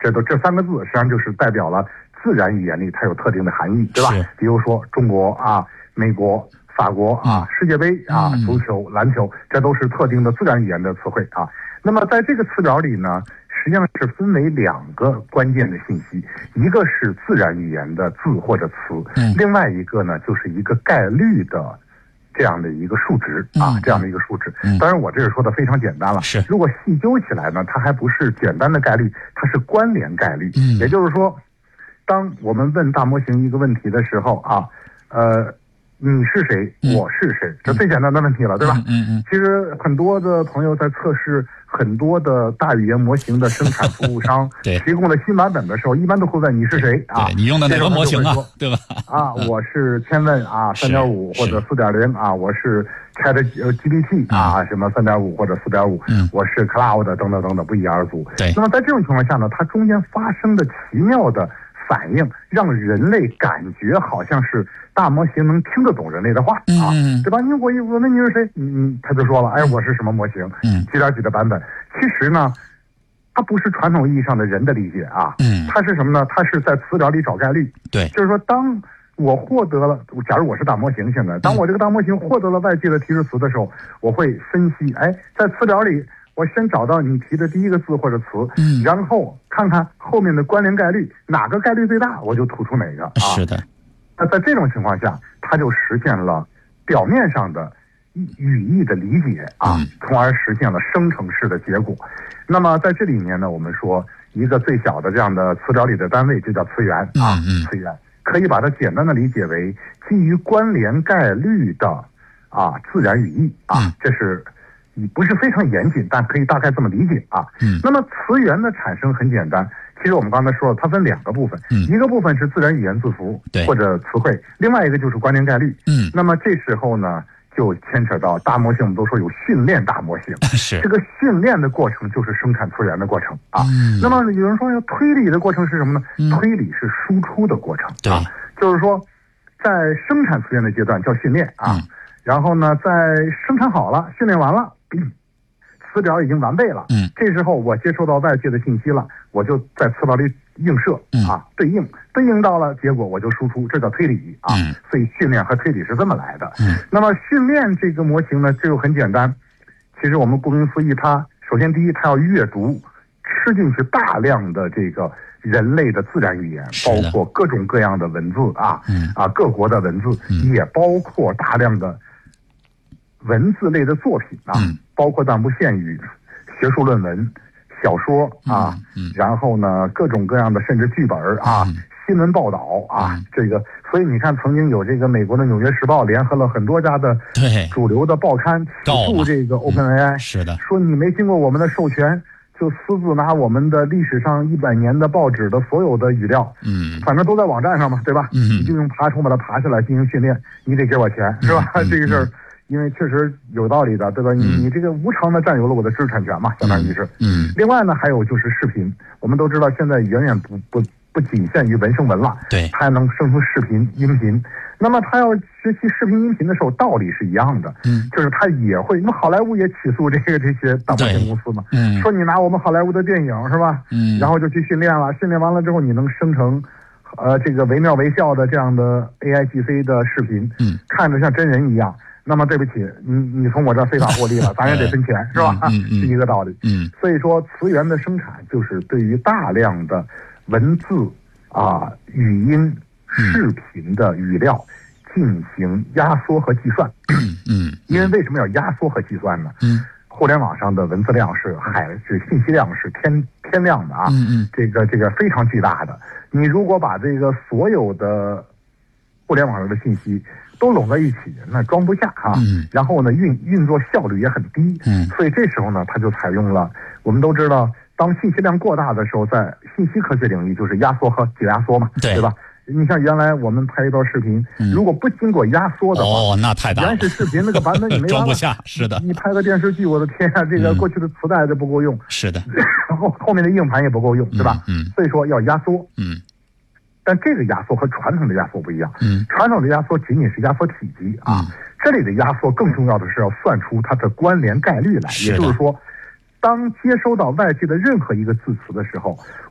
这三个字实际上就是代表了自然语言里它有特定的含义，对吧？比如说中国啊、美国、法国啊、世界杯啊、足球、篮球，这都是特定的自然语言的词汇啊。那么在这个词表里呢，实际上是分为两个关键的信息，一个是自然语言的字或者词，另外一个呢就是一个概率的这样的一个数值啊，这样的一个数值。当然我这是说的非常简单了，如果细究起来呢，它还不是简单的概率，它是关联概率。也就是说，当我们问大模型一个问题的时候啊，你是谁，我是谁，这最简单的问题了，对吧？其实很多的朋友在测试很多的大语言模型的生产服务商提供的新版本的时候，一般都会问你是谁啊？ 你用的哪个模型啊？对吧？ 啊，我是千问啊，3.5或者4.0啊，我是 ChatGPT 啊，什么3.5或者4.5，我是 Cloud 等等等等，不一而足。 对。 那么在这种情况下呢，它中间发生的奇妙的反应，让人类感觉好像是大模型能听得懂人类的话啊，对吧？我问你是谁，他就说了，哎，我是什么模型，几点几的版本。其实呢，它不是传统意义上的人的理解啊，它是什么呢？它是在词表里找概率。 对， 就是说，当我获得了，假如我是大模型，现在当我这个大模型获得了外界的提示词的时候，我会分析，哎，在词表里，我先找到你提的第一个字或者词，然后看看后面的关联概率，哪个概率最大，我就突出哪个啊。 是的。 那在这种情况下，它就实现了表面上的语义的理解啊，从而实现了生成式的结果。那么在这里面呢，我们说一个最小的这样的词表里的单位就叫词源啊，词源可以把它简单的理解为基于关联概率的啊自然语义啊，这是不是非常严谨，但可以大概这么理解啊。那么词源的产生很简单，其实我们刚才说了，它分两个部分，一个部分是自然语言字符或者词汇，另外一个就是关联概率。那么这时候呢，就牵扯到大模型，我们都说有训练大模型，这个训练的过程就是生产词源的过程啊。那么有人说推理的过程是什么呢？推理是输出的过程啊，就是说在生产词源的阶段叫训练啊，然后呢在生产好了，训练完了，词表已经完备了，这时候我接收到外界的信息了，我就在词表里映射啊，对应到了结果我就输出，这叫推理啊。所以训练和推理是这么来的。那么训练这个模型呢，这就很简单。其实我们顾名思义，它首先第一，它要阅读，吃进去大量的这个人类的自然语言，包括各种各样的文字啊，各国的文字，也包括大量的文字类的作品啊，包括但不限于学术论文、小说啊，然后呢各种各样的甚至剧本啊、新闻报道啊，这个所以你看，曾经有这个美国的《纽约时报》联合了很多家的主流的报刊起诉这个 OpenAI， 是的， 说你没经过我们的授权，就私自拿我们的历史上100年的报纸的所有的语料，反正都在网站上嘛，对吧？你就用爬虫把它爬下来进行训练，你得给我钱，是吧？这个事儿。因为确实有道理的，对吧？你这个无偿的占有了我的知识产权嘛，相当于是。另外呢，还有就是视频，我们都知道现在远远不仅限于文生文了， 对， 它还能生出视频、音频。那么他要学习视频、音频的时候，道理是一样的，就是他也会。那么好莱坞也起诉这些大模型公司嘛，说你拿我们好莱坞的电影是吧？然后就去训练了，训练完了之后，你能生成。这个惟妙惟肖的这样的 AIGC 的视频，看着像真人一样。那么对不起，你从我这儿非法获利了，咱也得分钱，是吧？是一个道理。所以说词源的生产就是对于大量的文字啊、语音、视频的语料进行压缩和计算。因为为什么要压缩和计算呢？互联网上的文字量是信息量是天量的啊，这个非常巨大的。你如果把这个所有的互联网上的信息都拢在一起，那装不下啊。然后呢，运作效率也很低。所以这时候呢，它就采用了，我们都知道，当信息量过大的时候，在信息科学领域就是压缩和解压缩嘛，对吧？你像原来我们拍一段视频，如果不经过压缩的话， 那太大了。 原始视频那个版本你没装不下，是的。 你拍个电视剧，我的天啊，这个过去的磁带就不够用， 是的。 然后后面的硬盘也不够用，对吧？所以说要压缩。但这个压缩和传统的压缩不一样。传统的压缩仅仅是压缩体积啊，这里的压缩更重要的是要算出它的关联概率来，也就是说，当接收到外界的任何一个字词的时候，